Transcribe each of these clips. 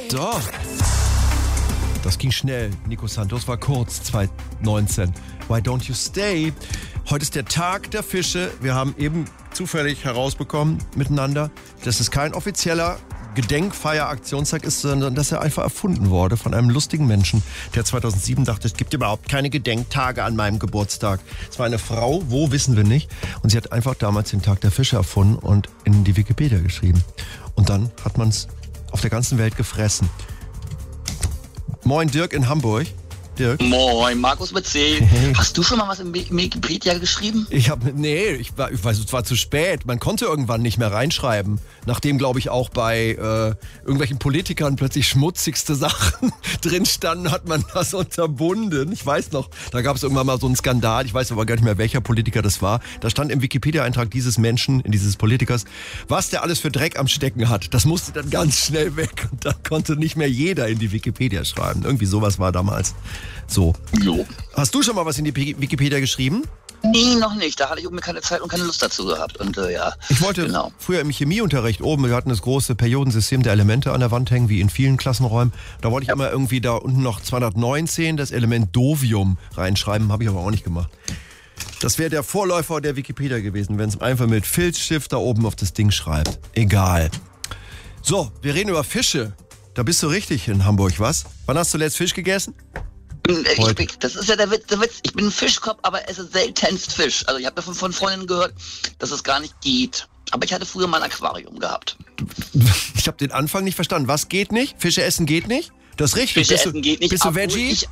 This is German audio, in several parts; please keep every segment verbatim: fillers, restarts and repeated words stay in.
So. Das ging schnell. Nico Santos war kurz, zwanzig neunzehn. Why don't you stay? Heute ist der Tag der Fische. Wir haben eben zufällig herausbekommen miteinander, dass es kein offizieller Gedenkfeier-Aktionstag ist, sondern dass er einfach erfunden wurde von einem lustigen Menschen, der zweitausendsieben dachte, es gibt überhaupt keine Gedenktage an meinem Geburtstag. Es war eine Frau, wo, wissen wir nicht. Und sie hat einfach damals den Tag der Fische erfunden und in die Wikipedia geschrieben. Und dann hat man es auf der ganzen Welt gefressen. Moin Dirk in Hamburg. Dirk. Moin, Markus mit C. Hey. Hast du schon mal was im Wikipedia geschrieben? Ich habe nee, ich, war, ich weiß, es war zu spät. Man konnte irgendwann nicht mehr reinschreiben. Nachdem, glaube ich, auch bei äh, irgendwelchen Politikern plötzlich schmutzigste Sachen drin standen, hat man das unterbunden. Ich weiß noch, da gab es irgendwann mal so einen Skandal. Ich weiß aber gar nicht mehr, welcher Politiker das war. Da stand im Wikipedia-Eintrag dieses Menschen, dieses Politikers, was der alles für Dreck am Stecken hat. Das musste dann ganz schnell weg. Und da konnte nicht mehr jeder in die Wikipedia schreiben. Irgendwie sowas war damals. So. Jo. Hast du schon mal was in die Wikipedia geschrieben? Nee, noch nicht. Da hatte ich irgendwie keine Zeit und keine Lust dazu gehabt. Und äh, ja. Ich wollte genau. früher im Chemieunterricht oben, wir hatten das große Periodensystem der Elemente an der Wand hängen, wie in vielen Klassenräumen. Da wollte ich ja. immer irgendwie da unten noch zweihundertneunzehn, das Element Dovium reinschreiben, habe ich aber auch nicht gemacht. Das wäre der Vorläufer der Wikipedia gewesen, wenn es einfach mit Filzstift da oben auf das Ding schreibt. Egal. So, wir reden über Fische. Da bist du richtig in Hamburg, was? Wann hast du zuletzt Fisch gegessen? Ich bin, das ist ja der Witz, der Witz. Ich bin ein Fischkopf, aber esse seltenst Fisch. Also ich habe davon von Freundinnen gehört, dass es gar nicht geht. Aber ich hatte früher mal ein Aquarium gehabt. Ich habe den Anfang nicht verstanden. Was geht nicht? Fische essen geht nicht? Das ist richtig. Fische bist essen du, geht nicht. Bist du Veggie? Ich,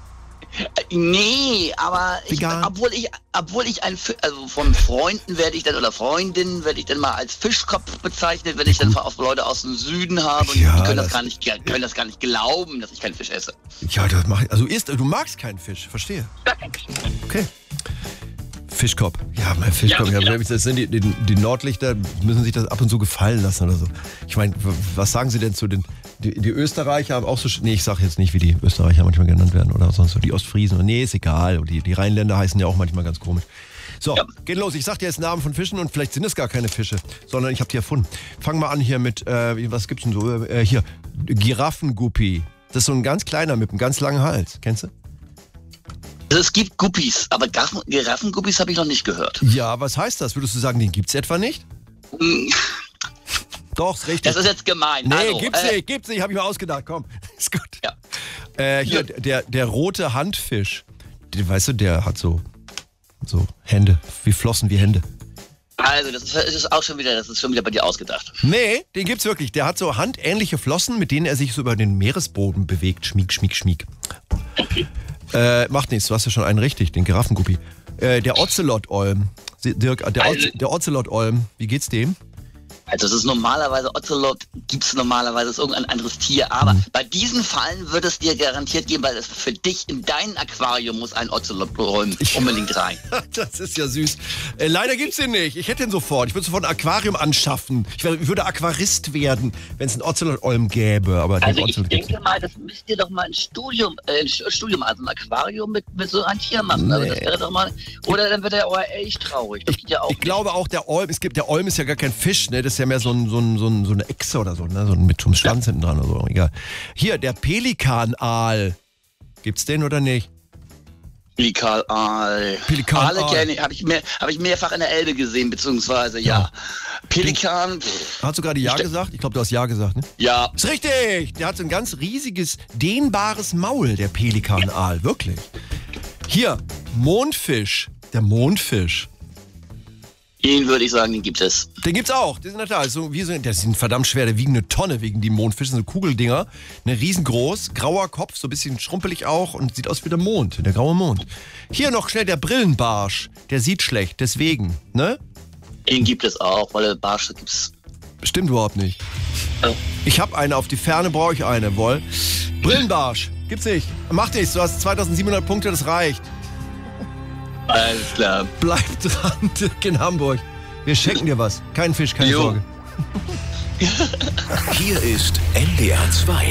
nee, aber ich, obwohl ich, obwohl ich ein, also von Freunden werde ich dann oder Freundinnen werde ich dann mal als Fischkopf bezeichnet, wenn ich dann auf Leute aus dem Süden habe und ja, die können das, das gar nicht, können das gar nicht glauben, dass ich keinen Fisch esse. Ja, das mach ich. Also isst, du magst keinen Fisch, verstehe. Gar keinen Fisch. Okay. Fischkopf. Ja, mein Fischkopf. Ja, ja. Das sind die, die, die Nordlichter müssen sich das ab und zu gefallen lassen oder so. Ich meine, was sagen Sie denn zu den... Die, die Österreicher haben auch so... Nee, ich sage jetzt nicht, wie die Österreicher manchmal genannt werden oder sonst so. Die Ostfriesen. Nee, ist egal. Und die, die Rheinländer heißen ja auch manchmal ganz komisch. So, ja. Geht los. Ich sag dir jetzt Namen von Fischen und vielleicht sind es gar keine Fische, sondern ich habe die erfunden. Fang mal an hier mit... Äh, was gibt's denn so? Äh, hier. Giraffenguppi. Das ist so ein ganz kleiner mit einem ganz langen Hals. Kennst du? Also es gibt Guppies, aber Giraffenguppies habe ich noch nicht gehört. Ja, was heißt das? Würdest du sagen, den gibt's etwa nicht? Mm. Doch, ist richtig. Das ist jetzt gemein. Nee, also, gibt's äh, nicht, gibt's nicht, hab ich mir ausgedacht, komm. Ist gut. Ja. Äh, hier, ja. der, der rote Handfisch. Der, weißt du, der hat so, so Hände, wie Flossen, wie Hände. Also, das ist, das ist auch schon wieder, das ist schon wieder bei dir ausgedacht. Nee, den gibt's wirklich. Der hat so handähnliche Flossen, mit denen er sich so über den Meeresboden bewegt. Schmieg, schmieg, schmieg. Okay. Äh, macht nichts, du hast ja schon einen richtig, den Giraffenguppi. Äh, der Ocelot-Olm. Dirk, der, also, Oz, der Ocelot-Olm, wie geht's dem? Also es ist normalerweise, Ocelot gibt es normalerweise, ist irgendein anderes Tier, aber hm. bei diesen Fallen wird es dir garantiert geben, weil es für dich in dein Aquarium muss ein Ocelot-Olm unbedingt rein. Das ist ja süß. Äh, leider gibt's den nicht. Ich hätte den sofort. Ich würde sofort ein Aquarium anschaffen. Ich, wär, ich würde Aquarist werden, wenn es einen Ocelot-Olm gäbe. Aber also ich denke mal, das müsst ihr doch mal ein Studium, äh, ein Studium, also ein Aquarium mit, mit so einem Tier machen. Nee. Also das wäre doch mal, oder dann wird er auch echt traurig. Das ich geht ja auch ich nicht. glaube auch, der Olm, es gibt, der Olm ist ja gar kein Fisch, ne? Das ist ja mehr so, ein, so, ein, so, ein, so eine Echse oder so, ne? So mit so einem Schwanz hinten dran oder so. Egal. Hier, der Pelikanaal. Gibt's den oder nicht? Pelikanaal. Pelikanaal. Aale kenne ich, habe ich, mehr, hab ich mehrfach in der Elbe gesehen, beziehungsweise ja. ja. Pelikan. Pff, hast du gerade Ja gesagt? Ich glaube, du hast Ja gesagt, ne? Ja. Ist richtig! Der hat so ein ganz riesiges, dehnbares Maul, der Pelikanaal. Ja. Wirklich. Hier, Mondfisch. Der Mondfisch. Den würde ich sagen, den gibt es. Den gibt's auch. Die sind in der Tat, so, wie so, das sind verdammt schwer, der wiegen eine Tonne wegen die Mondfische, so Kugeldinger. Ne, riesengroß, grauer Kopf, so ein bisschen schrumpelig auch und sieht aus wie der Mond, der graue Mond. Hier noch schnell der Brillenbarsch. Der sieht schlecht, deswegen, ne? Den gibt es auch, weil der Barsch gibt's. Stimmt überhaupt nicht. Oh. Ich habe eine, auf die Ferne brauche ich eine, wohl. Brillenbarsch, gibt's nicht. Macht nichts, du hast zweitausendsiebenhundert Punkte, das reicht. Alles klar. Bleib dran, Dirk in Hamburg. Wir schenken dir was. Kein Fisch, keine jo. Sorge. Hier ist N D R zwei.